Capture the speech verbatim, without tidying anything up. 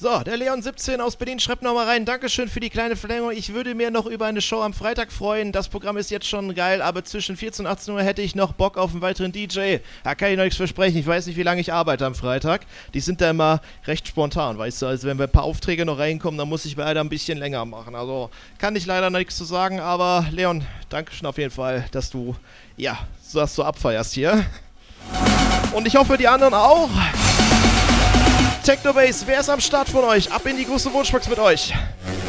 So, der Leon siebzehn aus Berlin schreibt nochmal rein. Dankeschön für die kleine Verlängerung. Ich würde mir noch über eine Show am Freitag freuen. Das Programm ist jetzt schon geil, aber zwischen vierzehn und achtzehn Uhr hätte ich noch Bock auf einen weiteren D J. Da kann ich noch nichts versprechen. Ich weiß nicht, wie lange ich arbeite am Freitag. Die sind da immer recht spontan, weißt du. Also wenn wir ein paar Aufträge noch reinkommen, dann muss ich leider ein bisschen länger machen. Also kann ich leider noch nichts zu sagen, aber Leon, Dankeschön auf jeden Fall, dass du, ja, so dass du abfeierst hier. Und ich hoffe, die anderen auch. Technobase, wer ist am Start von euch? Ab in die große Wunschbox mit euch.